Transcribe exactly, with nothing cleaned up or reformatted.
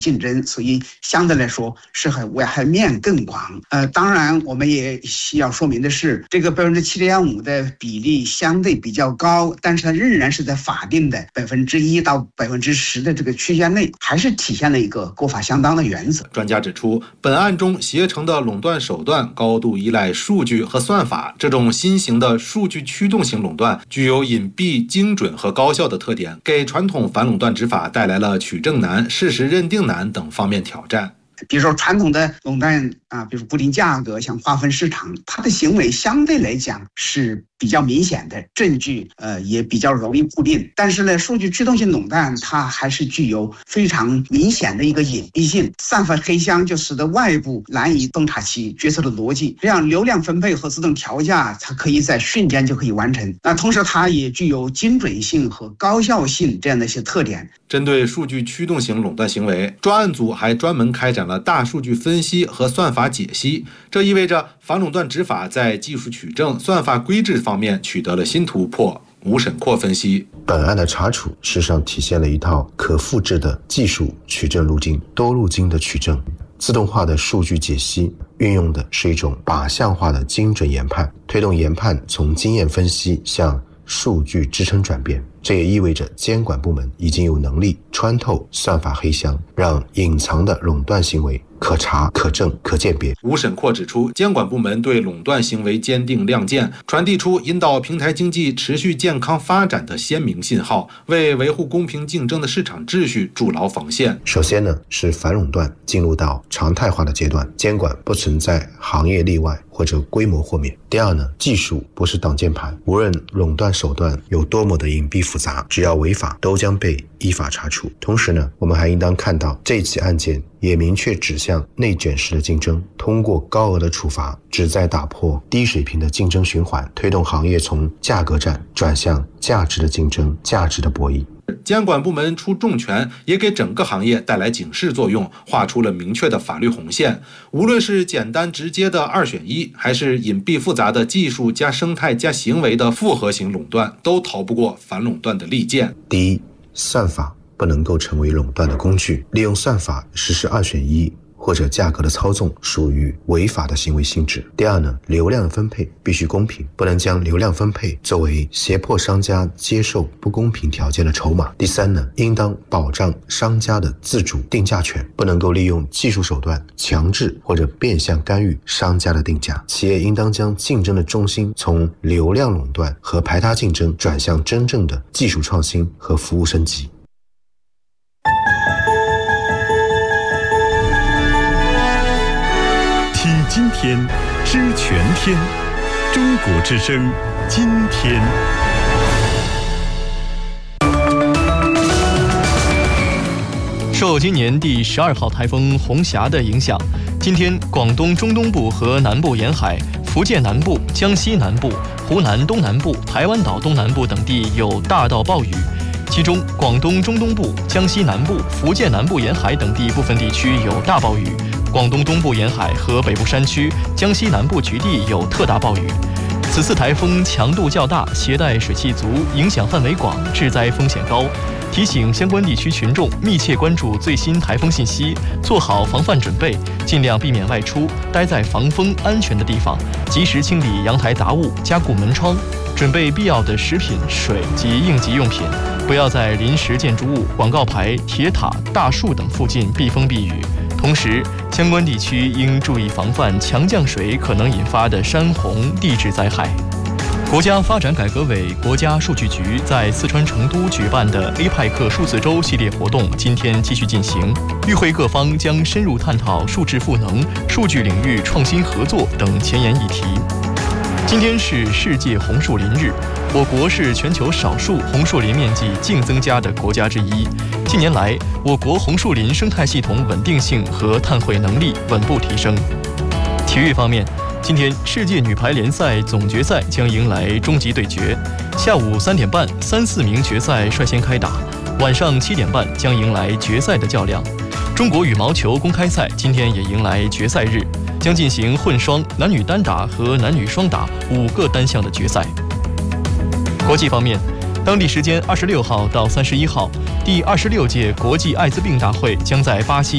竞争，所以相对来说是很危害面更广。呃，当然我们也需要说明的是，这个百分之七点五的比例相对比较高，但是它仍然是在法定的百分之一到百分之十的这个区间内，还是体现了一个国法相当的原则。 专家指出，本案中携程的垄断手段高度依赖数据和算法，这种新型的数据驱动型垄断具有隐蔽、精准和高效的特点，给传统反垄断执法带来了取证难、事实认定难等方面挑战。 比如说传统的垄断啊，比如固定价格，像划分市场，它的行为相对来讲是比较明显的，证据呃也比较容易固定。但是呢，数据驱动性垄断它还是具有非常明显的一个隐蔽性，散发黑箱，就使得外部难以洞察其决策的逻辑。这样流量分配和自动调价，它可以在瞬间就可以完成。那同时它也具有精准性和高效性这样的一些特点。 针对数据驱动型垄断行为，专案组还专门开展了大数据分析和算法解析，这意味着反垄断执法在技术取证、算法规制方面取得了新突破。吴审阔分析， 本案的查处事实上体现了一套可复制的技术取证路径，多路径的取证，自动化的数据解析，运用的是一种靶向化的精准研判，推动研判从经验分析向数据支撑转变。这也意味着监管部门已经有能力穿透算法黑箱，让隐藏的垄断行为可查、可证、可鉴别。 吴审阔指出，监管部门对垄断行为坚定亮剑，传递出引导平台经济持续健康发展的鲜明信号，为维护公平竞争的市场秩序筑牢防线。 首先呢，是反垄断进入到常态化的阶段，监管不存在行业例外或者规模豁免。第二呢，技术不是挡箭牌，无论垄断手段有多么的隐蔽复杂，只要违法都将被依法查处。同时呢，我们还应当看到这起案件也明确指向内卷式的竞争，通过高额的处罚旨在打破低水平的竞争循环，推动行业从价格战转向价值的竞争、价值的博弈。 监管部门出重拳，也给整个行业带来警示作用，画出了明确的法律红线。无论是简单直接的二选一，还是隐蔽复杂的技术加生态加行为的复合型垄断，都逃不过反垄断的利剑。 第一，算法不能够成为垄断的工具，利用算法实施二选一或者价格的操纵属于违法的行为性质。第二呢，流量分配必须公平，不能将流量分配作为胁迫商家接受不公平条件的筹码。第三呢，应当保障商家的自主定价权，不能够利用技术手段强制或者变相干预商家的定价。企业应当将竞争的重心从流量垄断和排他竞争转向真正的技术创新和服务升级。 听今天，知全天。中国之声，今天。 受今年第十二号台风红霞的影响，今天广东中东部和南部沿海、福建南部、江西南部、湖南东南部、台湾岛东南部等地有大到暴雨。其中，广东中东部、江西南部、福建南部沿海等地部分地区有大暴雨。广东东部沿海和北部山区、江西南部局地有特大暴雨。此次台风强度较大，携带水汽足，影响范围广，致灾风险高。提醒相关地区群众密切关注最新台风信息，做好防范准备，尽量避免外出，待在防风安全的地方，及时清理阳台杂物，加固门窗，准备必要的食品、水及应急用品，不要在临时建筑物、广告牌、铁塔、大树等附近避风避雨。同时，相关地区应注意防范强降水可能引发的山洪、地质灾害。国家发展改革委、国家数据局在四川成都举办的 A P E C 数字周系列活动今天继续进行，与会各方将深入探讨数字赋能、数据领域创新合作等前沿议题。今天是世界红树林日，我国是全球少数红树林面积净增加的国家之一。近年来，我国红树林生态系统稳定性和碳汇能力稳步提升。体育方面，今天世界女排联赛总决赛将迎来终极对决，下午三点半，三四名决赛率先开打，晚上七点半将迎来决赛的较量。中国羽毛球公开赛今天也迎来决赛日，将进行混双、男女单打和男女双打五个单项的决赛。国际方面，当地时间二十六号到三十一号，第二十六届国际艾滋病大会将在巴西